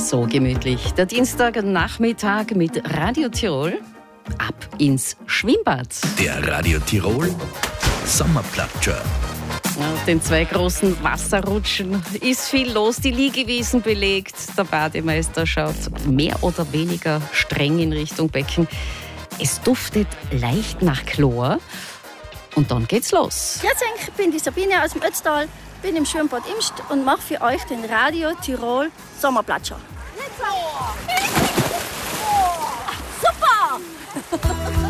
So gemütlich. Der Dienstagnachmittag mit Radio Tirol. Ab ins Schwimmbad. Der Radio Tirol Sommerplatscher. Auf den 2 großen Wasserrutschen ist viel los, die Liegewiesen belegt. Der Bademeister schaut mehr oder weniger streng in Richtung Becken. Es duftet leicht nach Chlor und dann geht's los. Ich bin die Sabine aus dem Ötztal, bin im Schwimmbad Imst und mache für euch den Radio Tirol Sommerplatscher. Super!